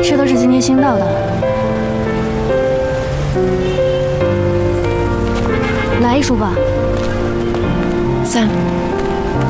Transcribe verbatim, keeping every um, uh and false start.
这都是今天新到的。来一束吧。 三。